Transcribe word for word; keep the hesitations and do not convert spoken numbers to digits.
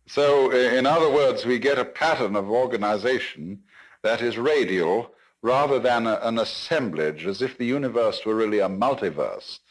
So, in other words, we get a pattern of organization that is radial rather than a, an assemblage, as if the universe were really a multiverse.